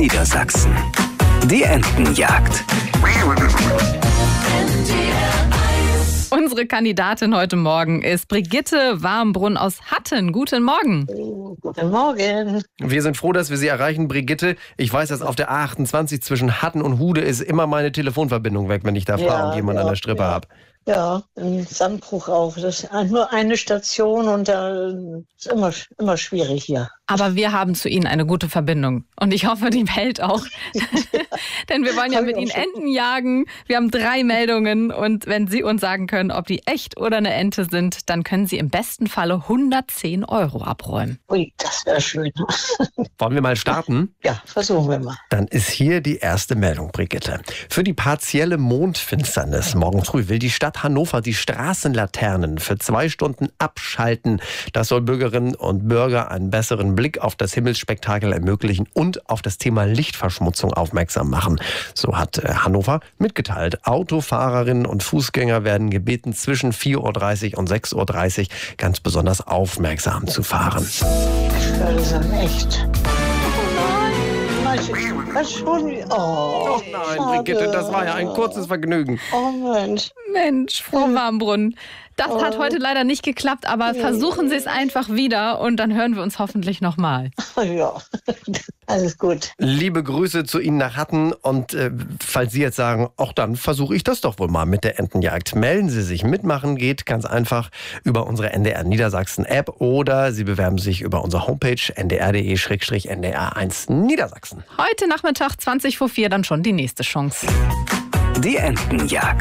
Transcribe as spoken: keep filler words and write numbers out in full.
Niedersachsen. Die Entenjagd. Unsere Kandidatin heute Morgen ist Brigitte Warmbrunn aus Hatten. Guten Morgen. Guten Morgen. Wir sind froh, dass wir Sie erreichen, Brigitte. Ich weiß, dass auf der A achtundzwanzig zwischen Hatten und Hude ist immer meine Telefonverbindung weg, wenn ich da Ja, fahre und jemanden ja, an der Strippe ja. habe. Ja, in Sandbruch auch. Das ist nur eine Station und da ist immer, immer schwierig hier. Aber wir haben zu Ihnen eine gute Verbindung. Und ich hoffe, die hält auch. Denn wir wollen ja Hab mit ich Ihnen auch schon. Enten jagen. Wir haben drei Meldungen. Und wenn Sie uns sagen können, ob die echt oder eine Ente sind, dann können Sie im besten Falle hundertzehn Euro abräumen. Ui, das wäre schön. Wollen wir mal starten? Ja, versuchen wir mal. Dann ist hier die erste Meldung, Brigitte. Für die partielle Mondfinsternis morgen früh will die Stadt Hannover die Straßenlaternen für zwei Stunden abschalten. Das soll Bürgerinnen und Bürger einen besseren Blick auf das Himmelsspektakel ermöglichen und auf das Thema Lichtverschmutzung aufmerksam machen. So hat äh, Hannover mitgeteilt. Autofahrerinnen und Fußgänger werden gebeten, zwischen vier Uhr dreißig und sechs Uhr dreißig ganz besonders aufmerksam zu fahren. Ich würde sagen, echt. Das ist schon. Oh, Oh nein, schade. Brigitte, das war ja ein kurzes Vergnügen. Oh Mensch. Mensch, Frau Warmbrunn, das hat heute leider nicht geklappt, aber versuchen Sie es einfach wieder und dann hören wir uns hoffentlich nochmal. Ja, alles gut. Liebe Grüße zu Ihnen nach Hatten und äh, falls Sie jetzt sagen, auch dann versuche ich das doch wohl mal mit der Entenjagd. Melden Sie sich, mitmachen geht ganz einfach über unsere N D R Niedersachsen App oder Sie bewerben sich über unsere Homepage n d r punkt d e N D R eins Niedersachsen. Heute Nachmittag zwanzig vor vier dann schon die nächste Chance. Die Entenjagd.